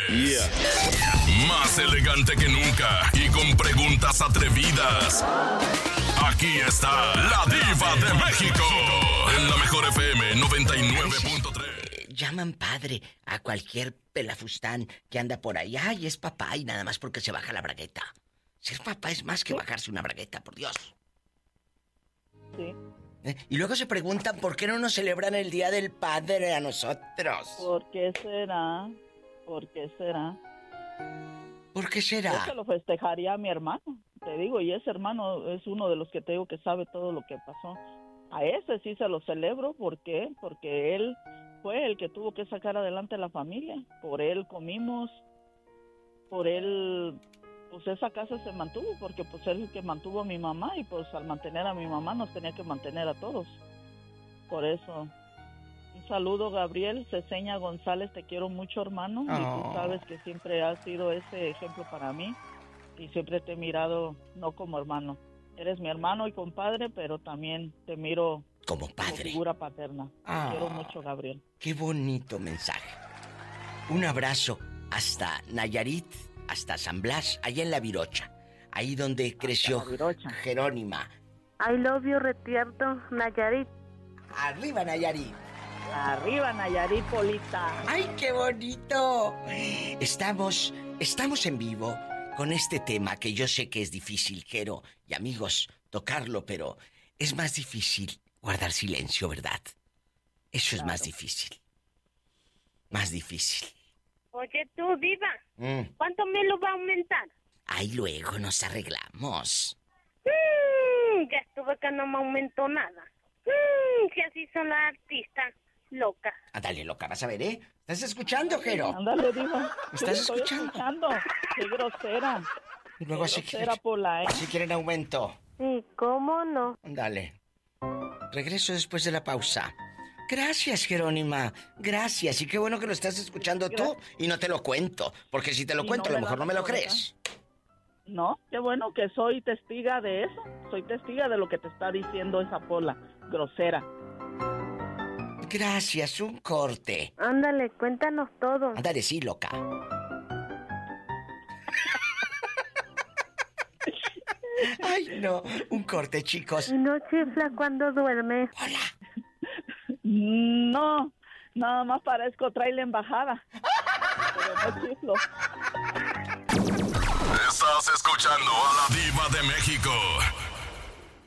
Yeah. Más elegante que nunca y con preguntas atrevidas. Aquí está la Diva de México. En la Mejor FM 99.3. Llaman padre a cualquier pelafustán que anda por ahí. Ay, es papá y nada más porque se baja la bragueta. Ser papá es más que bajarse una bragueta, por Dios. Sí. Y luego se preguntan por qué no nos celebran el Día del Padre a nosotros. ¿Por qué será? ¿Por qué será? ¿Por qué será? Yo se lo festejaría a mi hermano, te digo, y ese hermano es uno de los que te digo que sabe todo lo que pasó. A ese sí se lo celebro, ¿por qué? Porque él fue el que tuvo que sacar adelante a la familia. Por él comimos, por él, pues esa casa se mantuvo, porque pues él es el que mantuvo a mi mamá, y pues al mantener a mi mamá nos tenía que mantener a todos. Por eso, un saludo, Gabriel Ceseña González, te quiero mucho, hermano, y tú sabes que siempre has sido ese ejemplo para mí, y siempre te he mirado no como hermano. Eres mi hermano y compadre, pero también te miro como padre, como figura paterna. Te quiero mucho, Gabriel. Qué bonito mensaje. Un abrazo hasta Nayarit, hasta San Blas, allá en La Virocha, ahí donde creció Jerónima. I love you, Retierto, Nayarit. Arriba, Nayarit. Arriba, Nayarit, Polita. ¡Ay, qué bonito! Estamos en vivo con este tema que yo sé que es difícil, Jero y amigos, tocarlo, pero es más difícil guardar silencio, ¿verdad? Eso es más difícil. Más difícil. Oye, tú, Diva, ¿cuánto me lo va a aumentar? Ay, luego nos arreglamos. Ya estuve que no me aumentó nada. Si así son las artistas locas. Ándale, loca, vas a ver, ¿eh? ¿Estás escuchando, Jero? Ándale, Diva. ¿Estás estoy escuchando? Qué grosera. Y luego qué grosera, Pola, ¿eh? Si quieren aumento. Sí, ¿cómo no? Dale. Regreso después de la pausa. Gracias, Jerónima. Gracias. Y qué bueno que lo estás escuchando tú y no te lo cuento. Porque si te lo cuento, a lo mejor no me lo crees. No, qué bueno que soy testiga de eso. Soy testiga de lo que te está diciendo esa Pola. Grosera. Gracias, un corte. Ándale, cuéntanos todo. Ándale, sí, loca. Ay, no, un corte, chicos. ¿Y no chifla cuando duerme? Hola. No, nada más parezco trailer embajada. Pero no chiflo. Estás escuchando a la Diva de México.